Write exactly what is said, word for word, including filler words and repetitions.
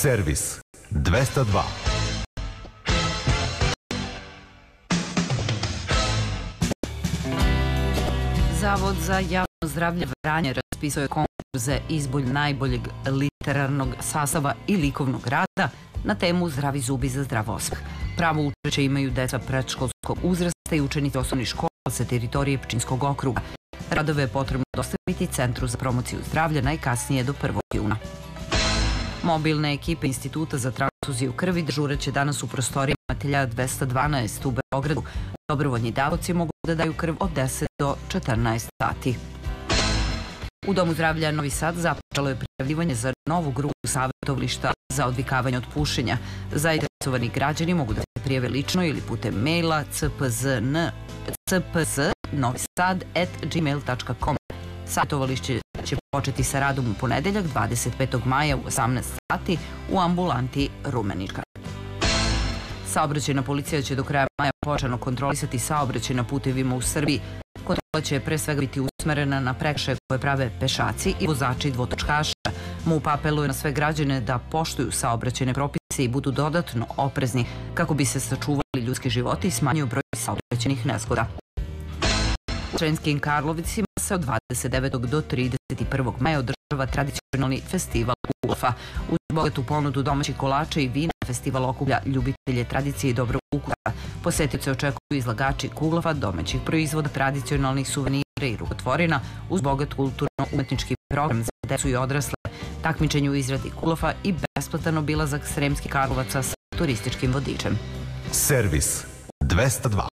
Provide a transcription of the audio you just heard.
Servis dvesta dva. Zavod za javno zdravlje Vranje raspisuje konkurs za izbor najboljeg literarnog sastava i likovnog rada na temu Zdravi zubi za zdrav osmeh. Pravo učešće imaju deca predškolskog uzrasta i učenici osnovnih škola sa teritorije Pčinjskog okruga. Radove je potrebno dostaviti Centru za promociju zdravlja najkasnije do prvog juna. Mobilne ekipe Instituta za transfuziju krvi dežuraće danas u prostorijama Matelja dvesta dvanaest u Beogradu. Dobrovoljni davaoci mogu da daju krv od deset do četrnaest sati. U Domu zdravlja Novi Sad započelo je prijavljivanje za novu grupu savjetovališta za odvikavanje od pušenja. Zainteresovani građani mogu da se prijave lično ili putem maila c p z n c p s novisad at gmail tačka com. Savjetovalište će početi sa radom u ponedeljak dvadeset petog maja u osamnaest sati u ambulanti Rumenička. Saobraćajna policija će do kraja maja počano kontrolisati saobraćaj na putevima u Srbiji. Kontrola će pre svega biti usmerena na prekršaje koje prave pešaci i vozači dvotočkaša. MUP apeluje na sve građane da poštuju saobraćajne propise i budu dodatno oprezni kako bi se sačuvali ljudski životi i smanjio broj saobraćajnih nezgoda. U Sremskim Karlovicima se od dvadeset devetog do trideset prvog maja održava tradicionalni festival Kuglofa. Uz bogatu ponudu domaćih kolača i vina, festival okuplja ljubitelje tradicije i dobrog ukusa. Posetioce očekuju izlagači Kuglofa, domaćih proizvoda, tradicionalnih suvenira i rukotvorina, uz bogat kulturno-umetnički program za decu i odrasle, takmičenje u izradi Kuglofa i besplatan obilazak Sremskih Karlovaca sa turističkim vodičem. Servis dvesta dva.